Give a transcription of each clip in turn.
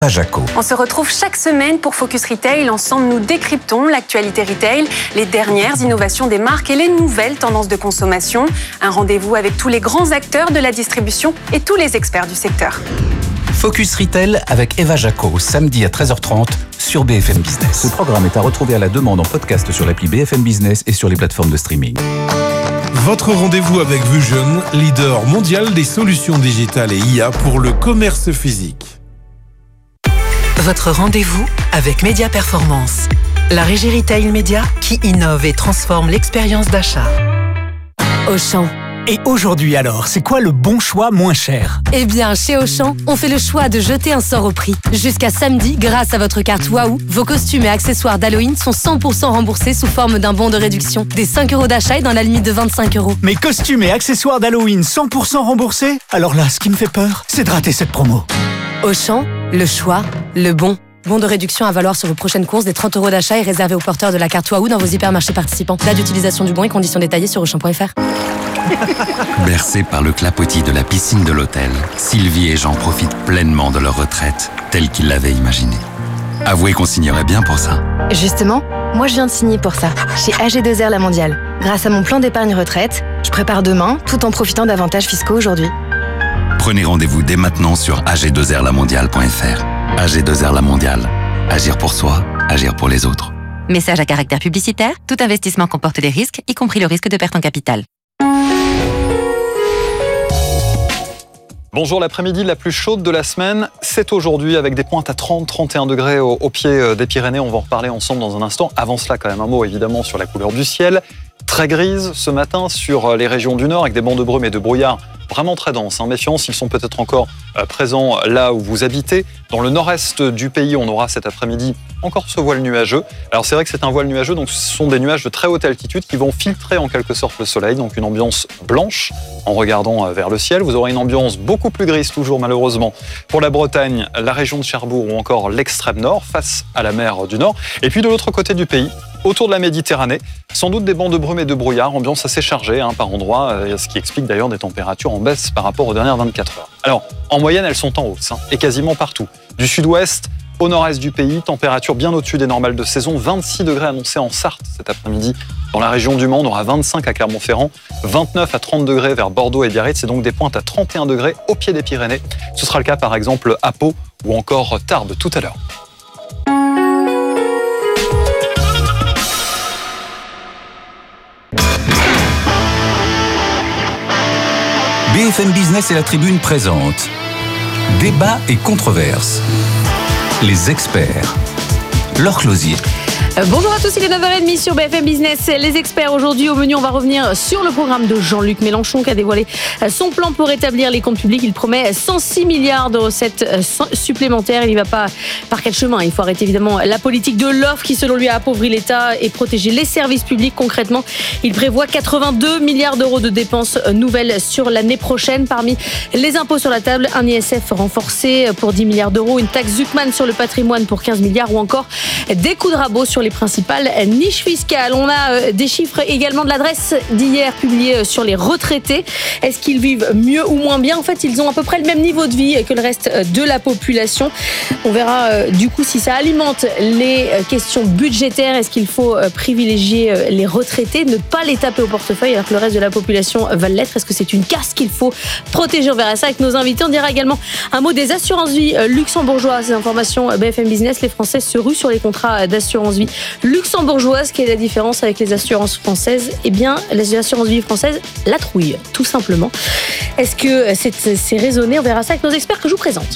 Jaco. On se retrouve chaque semaine pour Focus Retail. Ensemble, nous décryptons l'actualité retail, les dernières innovations des marques et les nouvelles tendances de consommation. Un rendez-vous avec tous les grands acteurs de la distribution et tous les experts du secteur. Focus Retail avec Eva Jaco, samedi à 13h30 sur BFM Business. Ce programme est à retrouver à la demande en podcast sur l'appli BFM Business et sur les plateformes de streaming. Votre rendez-vous avec Vusion, leader mondial des solutions digitales et IA pour le commerce physique. Votre rendez-vous avec Média Performance, la régie retail média qui innove et transforme l'expérience d'achat. Auchan. Et aujourd'hui alors, c'est quoi le bon choix moins cher ? Eh bien, chez Auchan, on fait le choix de jeter un sort au prix. Jusqu'à samedi, grâce à votre carte Waouh, vos costumes et accessoires d'Halloween sont 100% remboursés sous forme d'un bon de réduction. Des 5 € d'achat et dans la limite de 25 €. Mes costumes et accessoires d'Halloween 100% remboursés ? Alors là, ce qui me fait peur, c'est de rater cette promo. Auchan, le choix, le bon. Bon de réduction à valoir sur vos prochaines courses. Des 30 € d'achat et réservé aux porteurs de la carte Waouh dans vos hypermarchés participants. Date d'utilisation du bon et conditions détaillées sur auchan.fr. Bercés par le clapotis de la piscine de l'hôtel, Sylvie et Jean profitent pleinement de leur retraite, telle qu'ils l'avaient imaginée. Avouez qu'on signerait bien pour ça. Justement, moi je viens de signer pour ça, chez AG2R La Mondiale. Grâce à mon plan d'épargne retraite, je prépare demain, tout en profitant d'avantages fiscaux aujourd'hui. Prenez rendez-vous dès maintenant sur ag2rlamondiale.fr. AG2R La Mondiale. Agir pour soi, agir pour les autres. Message à caractère publicitaire. Tout investissement comporte des risques, y compris le risque de perte en capital. Bonjour, l'après-midi la plus chaude de la semaine, c'est aujourd'hui avec des pointes à 30-31 degrés au pied des Pyrénées. On va en reparler ensemble dans un instant. Avant cela, quand même un mot évidemment sur la couleur du ciel. Très grise ce matin sur les régions du nord avec des bancs de brume et de brouillard vraiment très denses. Méfiance, ils sont peut-être encore présents là où vous habitez. Dans le nord-est du pays, on aura cet après-midi encore ce voile nuageux. Alors c'est vrai que c'est un voile nuageux, donc ce sont des nuages de très haute altitude qui vont filtrer en quelque sorte le soleil, donc une ambiance blanche en regardant vers le ciel. Vous aurez une ambiance beaucoup plus grise toujours malheureusement pour la Bretagne, la région de Cherbourg ou encore l'extrême nord face à la mer du Nord. Et puis de l'autre côté du pays, autour de la Méditerranée, sans doute des bancs de brume et de brouillard, ambiance assez chargée par endroits, ce qui explique d'ailleurs des températures en baisse par rapport aux dernières 24 heures. Alors, en moyenne, elles sont en hausse, et quasiment partout. Du sud-ouest au nord-est du pays, température bien au-dessus des normales de saison, 26 degrés annoncés en Sarthe cet après-midi. Dans la région du Mans, on aura 25 à Clermont-Ferrand, 29 à 30 degrés vers Bordeaux et Biarritz, c'est donc des pointes à 31 degrés au pied des Pyrénées. Ce sera le cas par exemple à Pau ou encore Tarbes tout à l'heure. BFM Business et la Tribune présentent Débat et controverses. Les experts. Laure Closier. Bonjour à tous, il est 9h30 sur BFM Business. Les experts aujourd'hui au menu, on va revenir sur le programme de Jean-Luc Mélenchon qui a dévoilé son plan pour rétablir les comptes publics. Il promet 106 milliards de recettes supplémentaires. Il n'y va pas par quel chemin. Il faut arrêter évidemment la politique de l'offre qui selon lui a appauvri l'État et protégé les services publics. Concrètement, il prévoit 82 milliards d'euros de dépenses nouvelles sur l'année prochaine. Parmi les impôts sur la table, un ISF renforcé pour 10 milliards d'euros, une taxe Zuckman sur le patrimoine pour 15 milliards ou encore des coups de rabot sur les principales niches fiscales. On a des chiffres également de l'adresse d'hier publiés sur les retraités. Est-ce qu'ils vivent mieux ou moins bien ? En fait, ils ont à peu près le même niveau de vie que le reste de la population. On verra du coup si ça alimente les questions budgétaires. Est-ce qu'il faut privilégier les retraités, ne pas les taper au portefeuille alors que le reste de la population va l'être ? Est-ce que c'est une caste qu'il faut protéger ? On verra ça avec nos invités. On dira également un mot des assurances-vie luxembourgeoises. Ces informations BFM Business, les Français se ruent sur les contrats d'assurance-vie luxembourgeoise. Quelle est la différence avec les assurances françaises ? Eh bien, les assurances-vie françaises, la trouille, tout simplement. Est-ce que c'est raisonné ? On verra ça avec nos experts que je vous présente.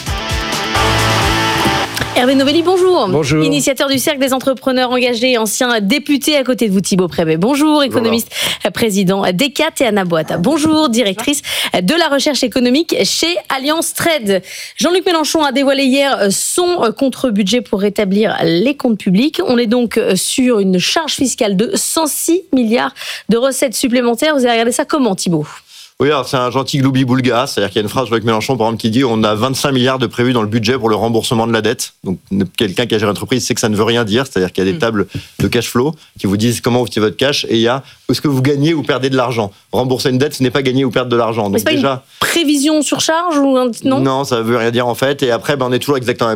Hervé Novelli, bonjour. Bonjour. Initiateur du Cercle des entrepreneurs engagés et ancien député. À côté de vous, Thibaut Prévet. Bonjour. Économiste, président d'ECAT. Et Anna Boata. Bonjour. Directrice de la recherche économique chez Alliance Trade. Jean-Luc Mélenchon a dévoilé hier son contre-budget pour rétablir les comptes publics. On est donc sur une charge fiscale de 106 milliards de recettes supplémentaires. Vous avez regardé ça comment, Thibaut ? Oui, alors c'est un gentil gloubi-boulga, c'est-à-dire qu'il y a une phrase avec Mélenchon, par exemple, qui dit on a 25 milliards de prévus dans le budget pour le remboursement de la dette. Donc quelqu'un qui a géré l'entreprise sait que ça ne veut rien dire, c'est-à-dire qu'il y a des tables de cash flow qui vous disent comment vous utilisez votre cash, et il y a est-ce que vous gagnez ou perdez de l'argent. Rembourser une dette, ce n'est pas gagner ou perdre de l'argent. Donc c'est pas déjà une prévision sur charge ou non ? Non, ça veut rien dire en fait. Et après, on est toujours exactement